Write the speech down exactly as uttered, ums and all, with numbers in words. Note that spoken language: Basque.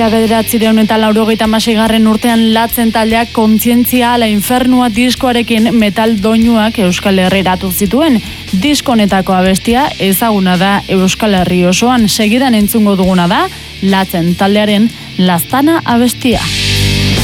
Bederatzireun eta laurogeita hamaseigarren urtean Latzen taldeak Kontzientzia ala infernua diskoarekin metal doinuak Euskal Herriratu zituen. Diskonetako abestia ezaguna da Euskal Herri osoan. Segidan entzungo duguna da Latzen taldearen Laztana abestia.